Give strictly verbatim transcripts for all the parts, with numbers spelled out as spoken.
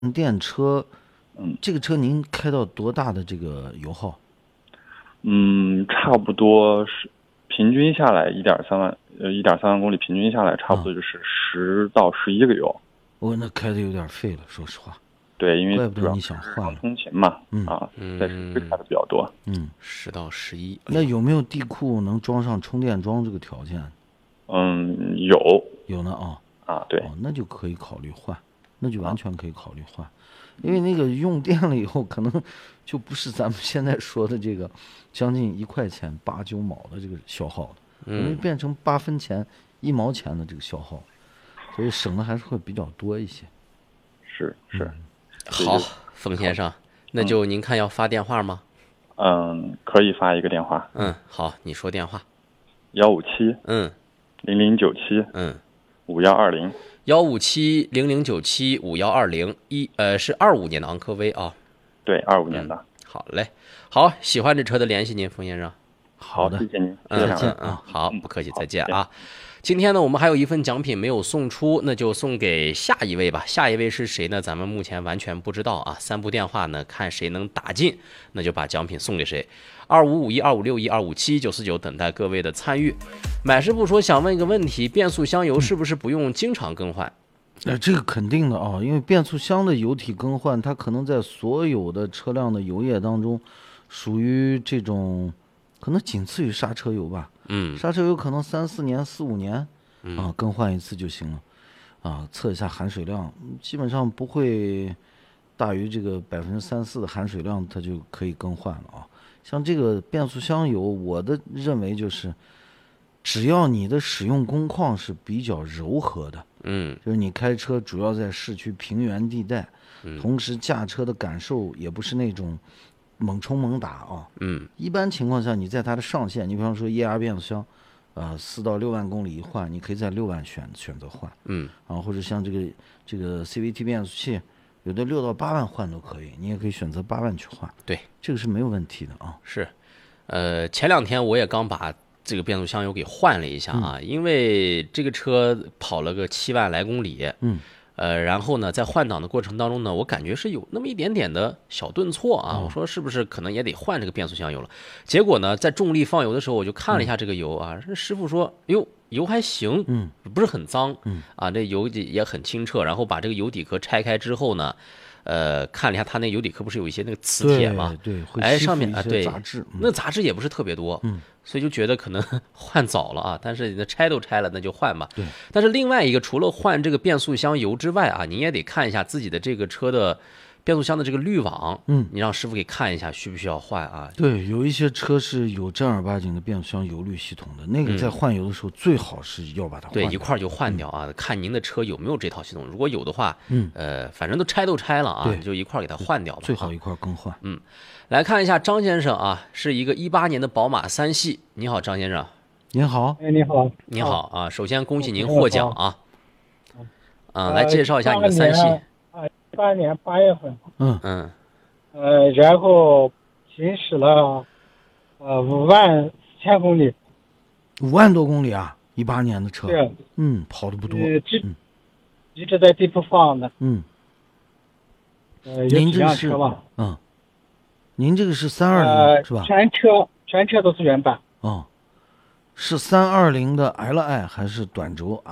电车， 嗯， 这个车您开到多大的这个油耗？ 嗯，差不多是平均下来一点三万，呃，一点三万公里，平均下来差不多就是十到十一个油。 哦，那开的有点废了，说实话。 对，因为怪不得你主要是想换了。 通勤嘛， 嗯啊，在市区开的比较多。 嗯， 十到十一。 那有没有地库能装上充电桩这个条件？ 嗯，有有呢啊。 啊，对。 哦，那就可以考虑换，那就完全可以考虑换，因为那个用电了以后，可能就不是咱们现在说的这个将近一块钱八九毛的这个消耗了，可能变成八分钱一毛钱的这个消耗，所以省的还是会比较多一些。 是是。 好，冯先生，那就您看要发电话吗？ 嗯，可以发一个电话。 嗯，好，你说电话。 幺五七。 嗯。 零零九七。 嗯。 五幺二零。 幺五七零零九七五幺二零一，呃，是二五年的昂科威啊。 对，二五年的、 嗯。好嘞，好，喜欢这车的联系您，冯先生。 好的，谢谢您， 嗯嗯嗯，好，不客气，再见啊。今天呢，我们还有一份奖品没有送出，那就送给下一位吧。下一位是谁呢？咱们目前完全不知道啊。三部电话呢，看谁能打进，那就把奖品送给谁。二五五一二五六一二五七九四九，等待各位的参与。买师傅说想问一个问题：变速箱油是不是不用经常更换？ 呃，这个肯定的啊，因为变速箱的油体更换，它可能在所有的车辆的油液当中，属于这种。可能仅次于刹车油吧， 嗯， 刹车油可能三四年、四五年，啊，更换一次就行了，啊，测一下含水量，基本上不会大于这个百分之三四的含水量，它就可以更换了啊。像这个变速箱油，我的认为就是，只要你的使用工况是比较柔和的， 嗯， 就是你开车主要在市区平原地带， 嗯、 同时驾车的感受也不是那种。猛冲猛打啊， 嗯， 一般情况下，你在它的上限，你比方说液压变速箱，呃，四到六万公里一换，你可以在六万选选择换， 嗯， 啊，或者像这个这个 C V T 变速器，有的六到八万换都可以，你也可以选择八万去换， 对， 这个是没有问题的啊。 是，呃，前两天我也刚把这个变速箱油给换了一下啊，嗯、因为这个车跑了个七万来公里， 嗯。 呃，然后呢，在换挡的过程当中呢，我感觉是有那么一点点的小顿挫啊。 哦、 我说是不是可能也得换这个变速箱油了？结果呢，在重力放油的时候，我就看了一下这个油啊，嗯、师傅说，哟，油还行， 嗯， 不是很脏， 嗯啊，这油也很清澈。然后把这个油底壳拆开之后呢，呃，看了一下它那油底壳不是有一些那个磁铁吗？ 对， 对哎，上面啊，对， 杂质，嗯、 那杂质也不是特别多， 嗯。 所以就觉得可能换早了啊，但是那拆都拆了，那就换吧。 对。 但是另外一个，除了换这个变速箱油之外啊，你也得看一下自己的这个车的变速箱的这个滤网， 嗯， 你让师傅给看一下，需不需要换啊？ 对，有一些车是有正儿八经的变速箱油滤系统的，那个在换油的时候最好是要把它换掉。 对，一块就换掉啊，嗯、看您的车有没有这套系统。如果有的话， 嗯， 呃，反正都拆都拆了啊，你就一块给它换掉吧。 最好一块更换。 嗯。来看一下张先生啊，是一个一八年的宝马三系。你好，张先生。 您好。 哎，你好。 你好啊，首先恭喜您获奖啊。啊，来介绍一下你的三系。 啊，一八年八月份。 嗯嗯。 呃，然后行驶了呃五万四千公里。 五万多公里啊！一八年的车。 对。 嗯，跑的不多。 呃，这嗯， 一直在地铺放的。 嗯。 呃，有几辆车吧？ 嗯。您这个是三二零、 呃、 是吧？ 全车全车都是原版。 哦，是三二零的 L I 还是短轴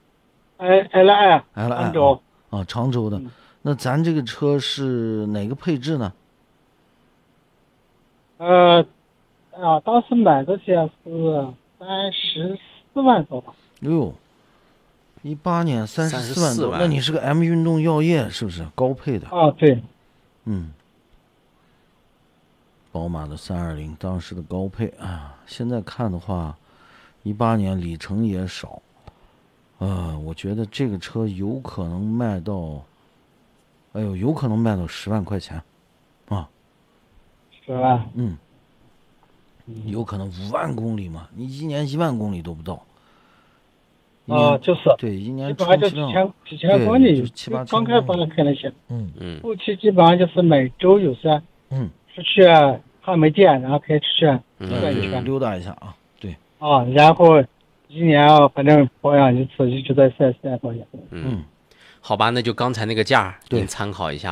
I？L I L I 长轴啊，长轴的。 嗯、 那咱这个车是哪个配置呢？ 呃，啊，当时买的些是三十四万多吧。 哟，一八年三十四万多， 万那你是个 M 运动耀夜是不是高配的？ 啊，对。 嗯。宝马的三二零当时的高配啊，现在看的话，一八年里程也少，呃，我觉得这个车有可能卖到，哎呦，有可能卖到十万块钱，啊， 十万， 嗯，有可能五万公里嘛，你一年一万公里都不到， 啊，就是对，一年基本上就几千几千公里， 七八刚开发开那些， 嗯嗯， 后期基本上就是每周有时嗯。 出去还没电，然后开出去转一圈， 溜达一下啊，对。 啊，然后一年反正保养一次，一直在四 S 店保养。 嗯， 好吧，那就刚才那个价， 对您参考一下。